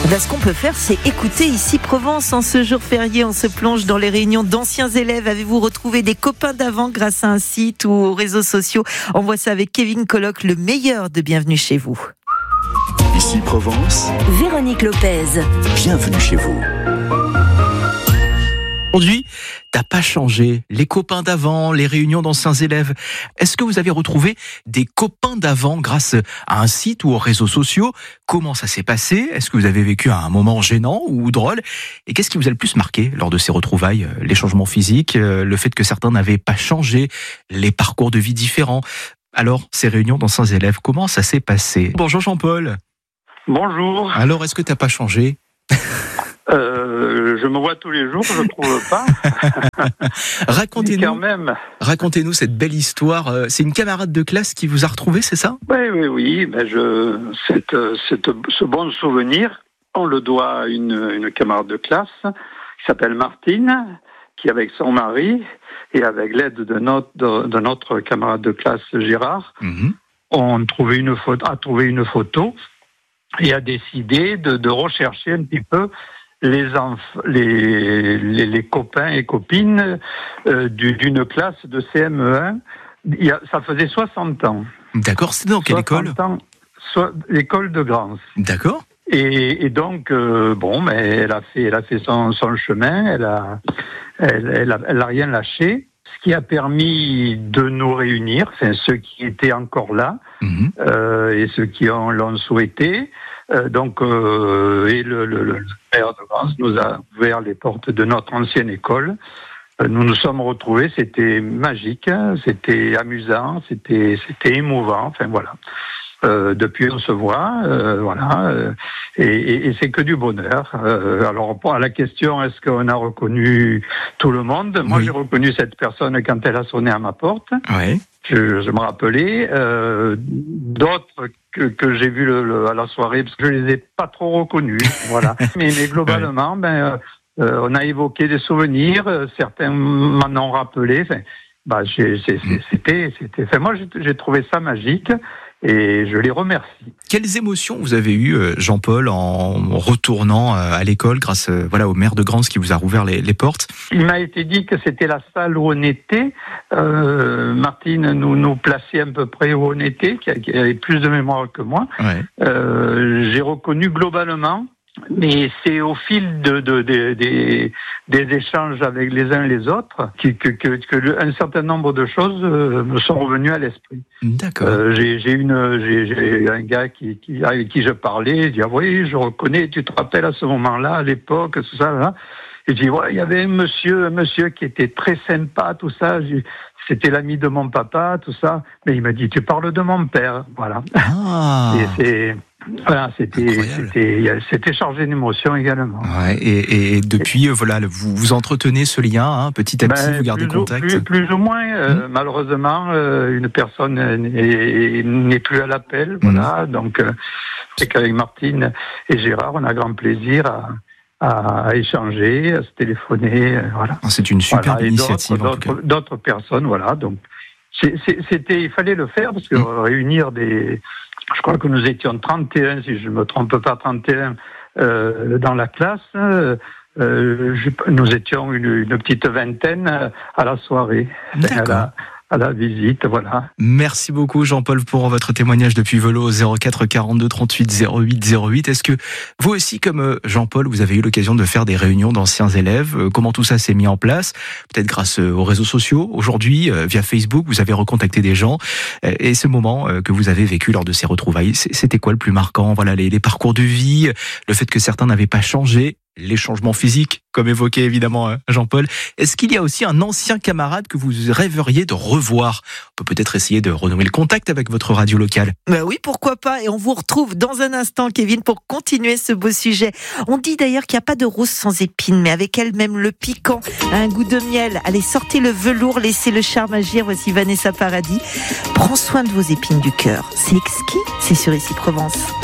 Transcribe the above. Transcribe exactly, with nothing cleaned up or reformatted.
Ben, ce qu'on peut faire, c'est écouter ici Provence. En ce jour férié, on se plonge dans les réunions d'anciens élèves. Avez-vous retrouvé des copains d'avant grâce à un site ou aux réseaux sociaux? On voit ça avec Kevin Colloque, le meilleur de Bienvenue chez vous. Ici Provence, Véronique Lopez. Bienvenue chez vous. Aujourd'hui, t'as pas changé. Les copains d'avant, les réunions d'anciens élèves. Est-ce que vous avez retrouvé des copains d'avant grâce à un site ou aux réseaux sociaux? Comment ça s'est passé? Est-ce que vous avez vécu un moment gênant ou drôle? Et qu'est-ce qui vous a le plus marqué lors de ces retrouvailles? Les changements physiques, le fait que certains n'avaient pas changé, les parcours de vie différents. Alors, ces réunions d'anciens élèves, comment ça s'est passé? Bonjour Jean-Paul. Bonjour. Alors, est-ce que t'as pas changé? Euh, je me vois tous les jours, je ne trouve pas. Racontez-nous, quand même. racontez-nous cette belle histoire. C'est une camarade de classe qui vous a retrouvé, c'est ça? Oui, oui, oui. Ben je, cette, cette, ce bon souvenir, on le doit à une, une camarade de classe qui s'appelle Martine, qui avec son mari et avec l'aide de notre, de, de notre camarade de classe Gérard, mm-hmm. ont trouvé une photo, a trouvé une photo et a décidé de, de rechercher un petit peu les, enf- les, les, les copains et copines euh, du, d'une classe de C M E un. Il y a, ça faisait soixante ans. D'accord, c'était dans quelle école? ans, so, l'école de Grance. D'accord. Et, et donc, euh, bon, mais elle a fait, elle a fait son, son chemin, elle a, elle, elle, a, elle a rien lâché. Ce qui a permis de nous réunir, enfin, ceux qui étaient encore là, mmh. euh, et ceux qui en, l'ont souhaité. Euh, donc, euh, et le, le, le maire de Grance nous a ouvert les portes de notre ancienne école. Euh, nous nous sommes retrouvés, c'était magique, hein, c'était amusant, c'était, c'était émouvant, enfin voilà. Euh, depuis on se voit, euh, voilà, euh, et, et, et c'est que du bonheur. Euh, alors à la question, est-ce qu'on a reconnu tout le monde? Moi, oui. J'ai reconnu cette personne quand elle a sonné à ma porte. Oui. Je, je me rappelais. Euh, d'autres que, que j'ai vus le, le, à la soirée, parce que je les ai pas trop reconnus. Voilà. mais, mais globalement, oui. ben, euh, on a évoqué des souvenirs. Certains m'en ont rappelé. Enfin, bah, j'ai, c'est, c'est, c'était, c'était. Enfin, moi, j'ai, j'ai trouvé ça magique. Et je les remercie. Quelles émotions vous avez eues, Jean-Paul, en retournant à l'école grâce voilà, au maire de Grance qui vous a rouvert les, les portes? Il m'a été dit que c'était la salle où on était. Euh, Martine nous, nous plaçait à peu près où on était, qui avait plus de mémoire que moi. Ouais. Euh, j'ai reconnu globalement. Mais c'est au fil de, de, de, de, des échanges avec les uns et les autres que, que, que, que un certain nombre de choses euh, me sont revenues à l'esprit. D'accord. Euh, j'ai, j'ai, une, j'ai, j'ai un gars qui, qui, avec qui je parlais, il dit ah oui, je reconnais, tu te rappelles à ce moment-là, à l'époque, tout ça, là. Et je dis ouais, il y avait un monsieur, un monsieur qui était très sympa, tout ça. J'ai, c'était l'ami de mon papa, tout ça. Mais il m'a dit tu parles de mon père, voilà. Ah. Et c'est Voilà, c'était, c'était, c'était chargé d'émotions également. Ouais, et, et depuis, et, voilà, vous, vous entretenez ce lien, hein, petit à petit, ben, vous gardez plus contact. Ou, plus, plus ou moins, euh, mmh. malheureusement, euh, une personne n'est, n'est plus à l'appel, mmh. voilà. Donc, euh, c'est qu'avec Martine et Gérard, on a grand plaisir à, à, à échanger, à se téléphoner, euh, voilà. C'est une super voilà, initiative. D'autres, en tout d'autres, d'autres personnes, voilà. Donc, c'est, c'est, c'était, il fallait le faire parce que mmh. réunir des Je crois que nous étions trente et un, si je ne me trompe pas, trente et un euh, dans la classe. Euh, je, nous étions une, une petite vingtaine à la soirée, à la, à la visite, voilà. Merci beaucoup Jean-Paul pour votre témoignage depuis Velo au zéro quatre quarante-deux trente-huit zéro huit zéro huit. Est-ce que vous aussi, comme Jean-Paul, vous avez eu l'occasion de faire des réunions d'anciens élèves? Comment tout ça s'est mis en place? Peut-être grâce aux réseaux sociaux. Aujourd'hui, via Facebook, vous avez recontacté des gens. Et ce moment que vous avez vécu lors de ces retrouvailles, c'était quoi le plus marquant? Voilà, les, les parcours de vie, le fait que certains n'avaient pas changé, les changements physiques, comme évoqué évidemment Jean-Paul. Est-ce qu'il y a aussi un ancien camarade que vous rêveriez de revoir? On peut peut-être essayer de renouer le contact avec votre radio locale. Ben oui, pourquoi pas. Et on vous retrouve dans un instant, Kevin, pour continuer ce beau sujet. On dit d'ailleurs qu'il n'y a pas de rose sans épines, mais avec elle-même le piquant, un goût de miel. Allez, sortez le velours, laissez le charme agir. Voici Vanessa Paradis. Prends soin de vos épines du cœur. C'est exquis, c'est sur Ici Provence.